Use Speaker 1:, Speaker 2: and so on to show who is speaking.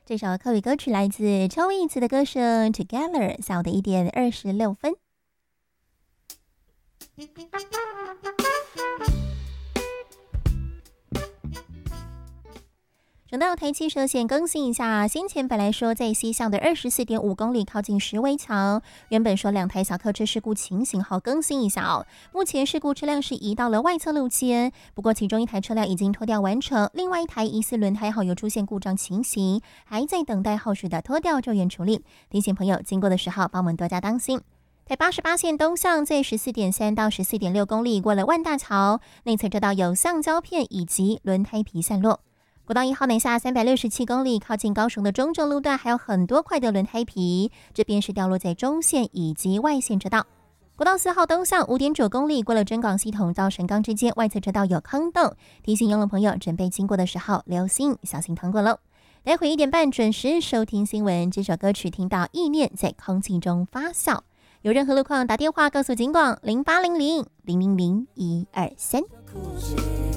Speaker 1: 这首客语歌曲来自周奕慈的歌声 Together， 下午的1:26。省道台七蛇线更新一下，先前本来说在西向的24.5公里靠近石围桥，原本说2台小客车事故情形好更新一下哦。目前事故车辆是移到了外侧路肩，不过其中1台车辆已经脱掉完成，另外1台疑似轮胎好有出现故障情形，还在等待后续的脱掉救援处理。提醒朋友经过的时候帮我们多加当心。在88线东向，在14.3到14.6公里过了万大桥，内侧车道有橡胶片以及轮胎皮散落。国道1号南下367公里，靠近高雄的中正路段还有很多块的轮胎皮，这边是掉落在中线以及外线车道。国道4号东向5.9公里，过了真广系统到神冈之间，外侧车道有坑洞，提醒用路朋友准备经过的时候留心小心通过喽。待会1点半准时收听新闻，这首歌曲听到意念在空气中发酵，有任何路况打电话告诉警广0800 000 123。